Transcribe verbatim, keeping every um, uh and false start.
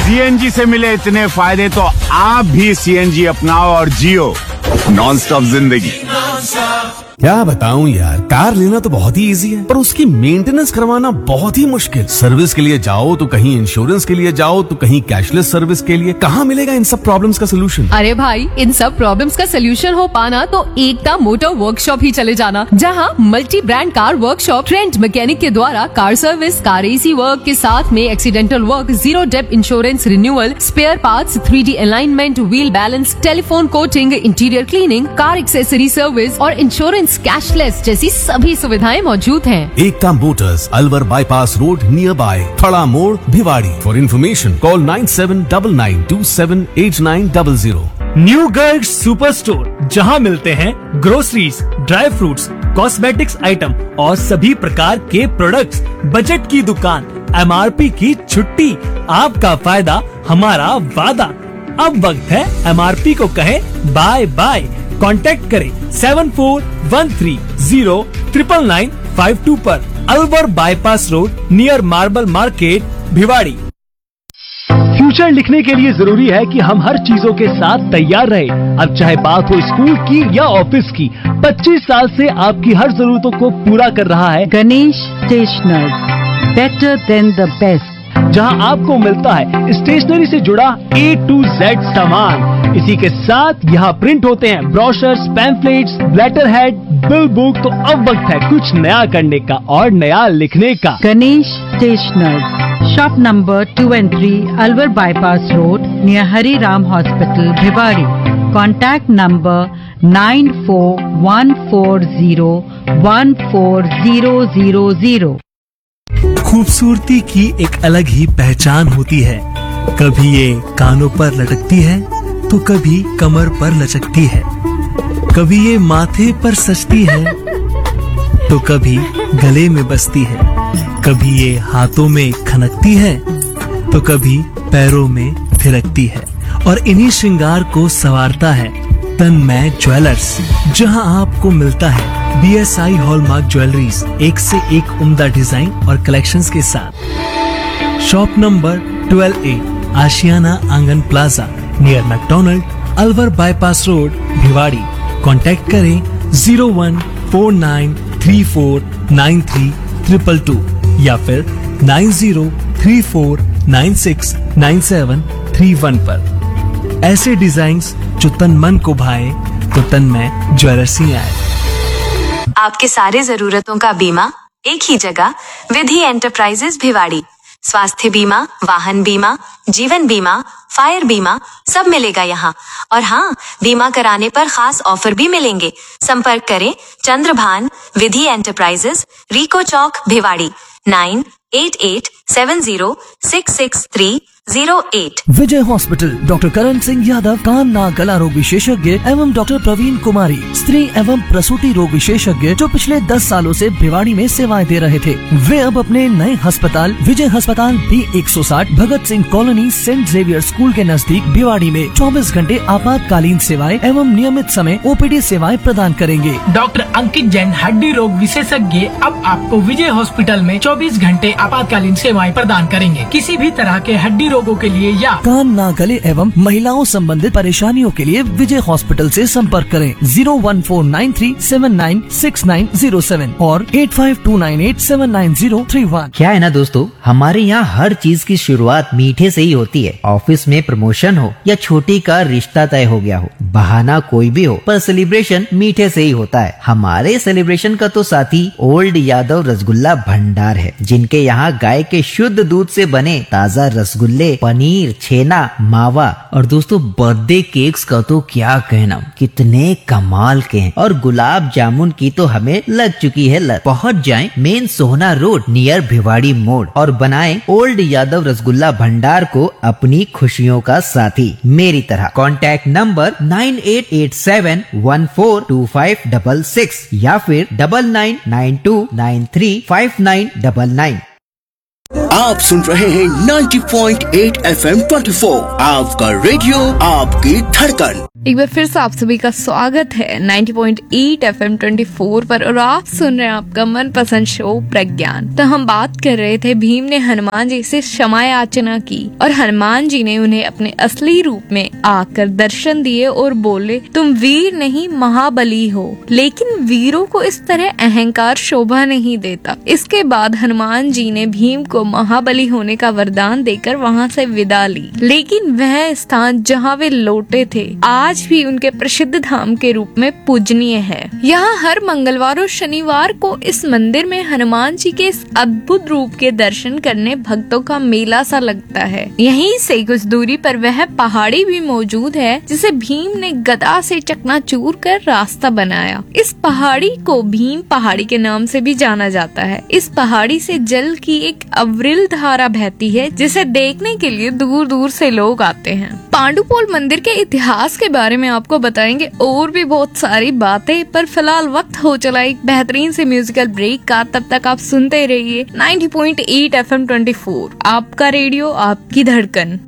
CNG से मिले इतने फायदे तो आप भी सीएनजी अपनाओ और जियो नॉन स्टॉप जिंदगी। क्या बताऊं यार, कार लेना तो बहुत ही इजी है पर उसकी मेंटेनेंस करवाना बहुत ही मुश्किल। सर्विस के लिए जाओ तो कहीं इंश्योरेंस के लिए जाओ तो कहीं कैशलेस सर्विस के लिए। कहाँ मिलेगा इन सब प्रॉब्लम्स का सोल्यूशन? अरे भाई, इन सब प्रॉब्लम्स का सोल्यूशन हो पाना तो एकता मोटर वर्कशॉप ही चले जाना, जहाँ multi brand car workshop trend mechanic के द्वारा car service, car AC work के साथ में accidental work, zero depth insurance renewal, spare parts, three D alignment, wheel balance, telephone coating, interior cleaning, car accessory service और insurance cashless जैसी सभी सुविधाएं मौजूद हैं। एकता Motors, Alwar bypass road, near by थड़ा मोड़, Bhiwadi. For information call nine seven nine nine to seven eight nine zero zero. New Garg super store, जहां मिलते हैं groceries, dry fruits, cosmetics item और सभी प्रकार के प्रोडक्ट्स। बजट की दुकान, एमआरपी की छुट्टी, आपका फायदा हमारा वादा। अब वक्त है एमआरपी को कहें बाय बाय। कांटेक्ट करें seven four one three zero triple nine five to पर, Alwar bypass road, near marble market, Bhiwadi. Future लिखने के लिए जरूरी है कि हम हर चीजों के साथ तैयार रहे। अब चाहे बात हो स्कूल की या ऑफिस की, पच्चीस साल से आपकी हर जरूरतों को पूरा कर रहा है Ganesh stationers, better than the best, जहां आपको मिलता है स्टेशनरी से जुड़ा ए टू जेड सामान। इसी के साथ यहाँ प्रिंट होते हैं brochures, pamphlets, letter head, bill book. तो अब वक्त है कुछ नया करने का और नया लिखने का। Ganesh stationers, shop number two and three, Alwar bypass road, near Hari Ram hospital, Bhiwadi. Contact number nine four one four zero one four zero zero zero. खूबसूरती की एक अलग ही पहचान होती है। कभी ये कानों पर लटकती है तो कभी कमर पर लचकती है, कभी ये माथे पर सजती है तो कभी गले में बसती है, कभी ये हाथों में खनकती है तो कभी पैरों में थिरकती है। और इन्हीं श्रृंगार को संवारता है तन्मय ज्वेलर्स, जहां आपको मिलता है बीएसआई हॉलमार्क ज्वेलरीज, एक से एक उम्दा डिजाइन और कलेक्शंस के साथ। शॉप नंबर ट्वेल्व ए, आशियाना आंगन plaza, near McDonald, Alwar bypass road, Bhiwadi. Contact करें zero one four nine three four nine three triple two या फिर nine zero three four nine six nine seven three one पर। ऐसे designs जो तन मन को भाए तो तन्मय ज्वेलर्स ही आए। आपके सारे जरूरतों का बीमा एक ही जगह, विधि एंटरप्राइजेज भिवाड़ी। स्वास्थ्य बीमा, वाहन बीमा, जीवन बीमा, फायर बीमा सब मिलेगा यहाँ। और हाँ, बीमा कराने पर खास ऑफर भी मिलेंगे। संपर्क करें चंद्रभान विधि एंटरप्राइजेज, रिको चौक, Bhiwadi. Nine eight eight seven zero six six three zero eight. विजय हॉस्पिटल, डॉक्टर करण सिंह यादव, कान नाक गला रोग विशेषज्ञ एवं डॉक्टर प्रवीण कुमारी, स्त्री एवं प्रसूति रोग विशेषज्ञ, जो पिछले दस सालों से भिवाड़ी में सेवाएं दे रहे थे। वे अब अपने नए अस्पताल विजय अस्पताल बी एक सौ साठ, Bhagat Singh colony, Saint Xavier school के नजदीक भिवाड़ी में चौबीस घंटे आपातकालीन सेवाएं एवं नियमित समय ओपीडी सेवाएं प्रदान करेंगे। डॉक्टर अंकित जैन, हड्डी रोग विशेषज्ञ, अब आपको विजय हॉस्पिटल में चौबीस घंटे आपातकालीन सेवाएं प्रदान करेंगे। किसी भी तरह के हड्डी रोगों के लिए या कान नाक गले एवं महिलाओं संबंधित परेशानियों के लिए विजय हॉस्पिटल से संपर्क करें zero one four nine three seven nine six nine zero seven और eight five to nine eight seven nine zero three one. क्या है ना दोस्तों, हमारे यहाँ हर चीज की शुरुआत मीठे से ही होती है। ऑफिस में प्रमोशन हो या छोटी का रिश्ता तय हो गया हो, बहाना कोई भी हो, पर सेलिब्रेशन मीठे से ही होता है। हमारे सेलिब्रेशन का तो साथी ओल्ड यादव रसगुल्ला भंडार है, जिनके यहाँ गाय के शुद्ध दूध से बने ताज़ा रसगुल्ले, पनीर, छेना, मावा और दोस्तों बर्थडे केक्स का तो क्या कहना, कितने कमाल के हैं। और गुलाब जामुन की तो हमें लग चुकी है लत। पहुंच जाएं मेन सोहना रोड, नियर भिवाड़ी मोड़, और बनाएं ओल्ड यादव रसगुल्ला भंडार को अपनी खुशियों का साथी मेरी तरह। Contact number nine eight eight seven one four to five double six या फिर double nine nine to nine three five nine double nine. आप सुन रहे हैं ninety point eight F M twenty four, आपका रेडियो, आपकी धड़कन। एक बार फिर से आप सभी का स्वागत है ninety point eight F M twenty four पर और आप सुन रहे हैं आपका मनपसंद शो प्रज्ञान। तो हम बात कर रहे थे भीम ने हनुमान जी से क्षमा याचना की और हनुमान जी ने उन्हें अपने असली रूप में आकर दर्शन दिए और बोले, तुम वीर नहीं महाबली हो। लेकिन वीरों को इस तरह अहंकार शोभा नहीं देता। इसके बाद हनुमान जी ने भीम को महाबली होने का वरदान देकर वहाँ से विदा ली। लेकिन वह स्थान जहाँ वे लौटे थे आज भी उनके प्रसिद्ध धाम के रूप में पूजनीय है। यहाँ हर मंगलवार और शनिवार को इस मंदिर में हनुमान जी के इस अद्भुत रूप के दर्शन करने भक्तों का मेला सा लगता है। यहीं से कुछ दूरी पर वह पहाड़ी भी मौजूद है जिसे भीम ने गदा से चकनाचूर कर रास्ता बनाया। इस पहाड़ी को भीम पहाड़ी के नाम से भी जाना जाता है। इस पहाड़ी से जल की एक अविरल धारा बहती है जिसे देखने के लिए दूर दूर से लोग आते हैं। पांडुपोल मंदिर के इतिहास के बारे में आपको बताएंगे और भी बहुत सारी बातें, पर फिलहाल वक्त हो चला एक बेहतरीन से म्यूजिकल ब्रेक का। तब तक आप सुनते रहिए ninety point eight F M twenty four, आपका रेडियो आपकी धड़कन।